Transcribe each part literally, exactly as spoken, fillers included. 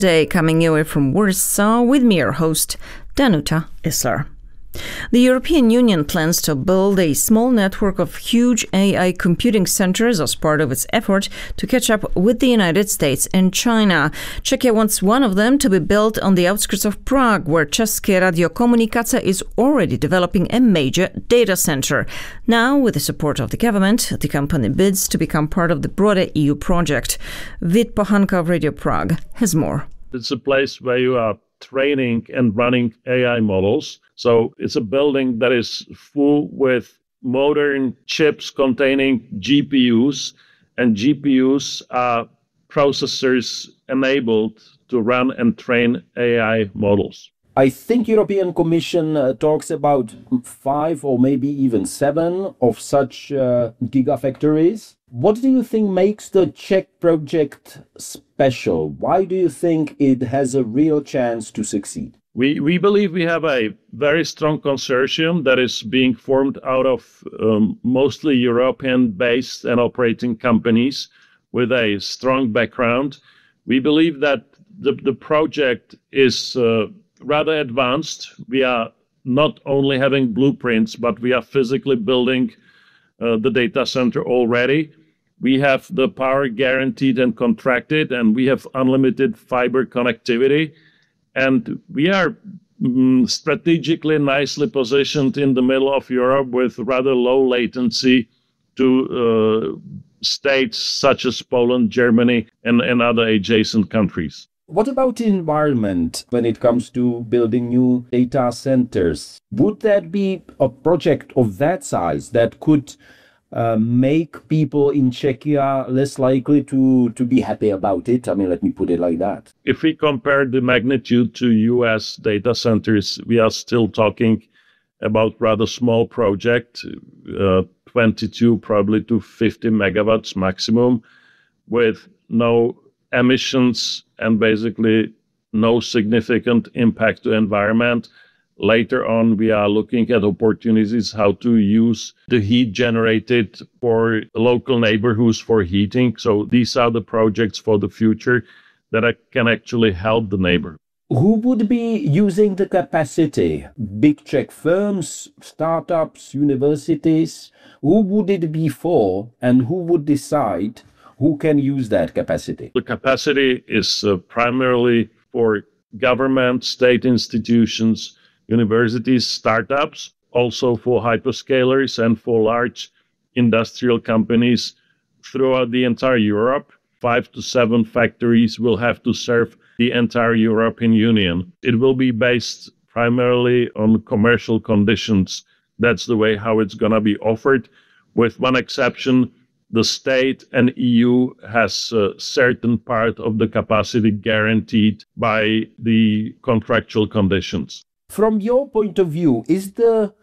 Day coming your way from Warsaw with me, your host, Danuta Isler. The European Union plans to build a small network of huge A I computing centers as part of its effort to catch up with the United States and China. Czechia wants one of them to be built on the outskirts of Prague, where České radiokomunikace is already developing a major data center. Now, with the support of the government, the company bids to become part of the broader E U project. Vít Pohanka of Radio Prague has more. It's a place where you are training and running A I models. So it's a building that is full with modern chips containing G P Us, and G P Us are processors enabled to run and train A I models. I think European Commission uh, talks about five or maybe even seven of such uh, gigafactories. What do you think makes the Czech project special? Why do you think it has a real chance to succeed? We we believe we have a very strong consortium that is being formed out of um, mostly European-based and operating companies with a strong background. We believe that the, the project is uh, rather advanced. We are not only having blueprints, but we are physically building uh, the data center already. We have the power guaranteed and contracted, and we have unlimited fiber connectivity. And we are mm, strategically nicely positioned in the middle of Europe with rather low latency to uh, states such as Poland, Germany, and, and other adjacent countries. What about the environment when it comes to building new data centers? Would that be a project of that size that could Uh, make people in Czechia less likely to, to be happy about it? I mean, let me put it like that. If we compare the magnitude to U S data centers, we are still talking about rather small project, uh, twenty-two probably to fifty megawatts maximum, with no emissions and basically no significant impact to environment. Later on, we are looking at opportunities how to use the heat generated for local neighborhoods for heating. So these are the projects for the future that can actually help the neighbor. Who would be using the capacity? Big Czech firms, startups, universities? Who would it be for, and who would decide who can use that capacity? The capacity is uh, primarily for government, state institutions, universities, startups, also for hyperscalers and for large industrial companies throughout the entire Europe. Five to seven factories will have to serve the entire European Union. It will be based primarily on commercial conditions. That's the way how it's going to be offered. With one exception, the state and E U has a certain part of the capacity guaranteed by the contractual conditions. From your point of view, is the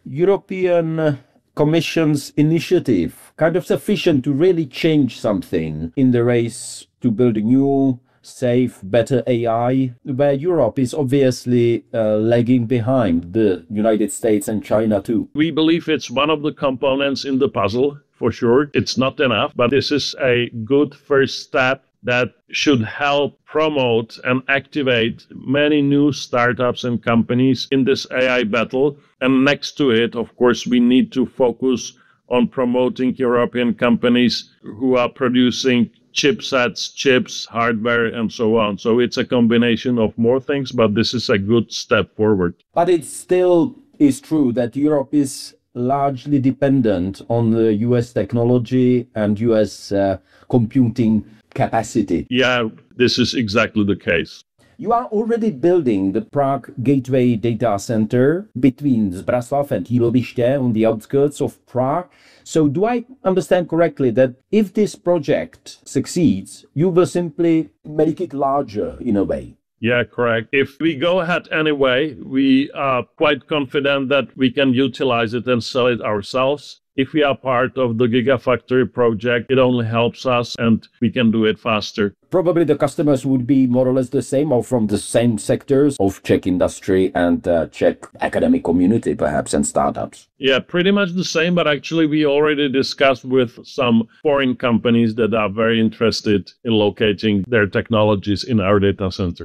European Commission's initiative kind of sufficient to really change something in the race to build a new, safe, better A I, where Europe is obviously uh, lagging behind the United States and China too? We believe it's one of the components in the puzzle, for sure. It's not enough, but this is a good first step that should help promote and activate many new startups and companies in this A I battle. And next to it, of course, we need to focus on promoting European companies who are producing chipsets, chips, hardware, and so on. So it's a combination of more things, but this is a good step forward. But it still is true that Europe is largely dependent on the U S technology and U S uh, computing capacity. Yeah, this is exactly the case. You are already building the Prague Gateway Data Center between Zbraslav and Jíloviště on the outskirts of Prague. So do I understand correctly that if this project succeeds, you will simply make it larger in a way? Yeah, correct. If we go ahead anyway, we are quite confident that we can utilize it and sell it ourselves. If we are part of the Gigafactory project, it only helps us and we can do it faster. Probably the customers would be more or less the same or from the same sectors of Czech industry and uh, Czech academic community, perhaps, and startups. Yeah, pretty much the same, but actually we already discussed with some foreign companies that are very interested in locating their technologies in our data center.